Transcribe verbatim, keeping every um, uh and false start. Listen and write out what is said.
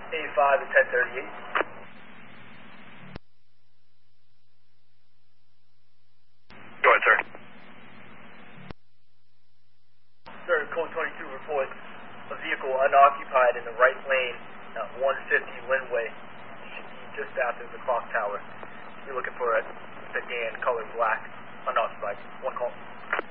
eighty-five to ten thirty-eight. Go ahead, sir. Sir, code twenty-two reports a vehicle unoccupied in the right lane at one fifty Linway. You should be just after the clock tower. You're looking for a sedan, color black, unoccupied. One call.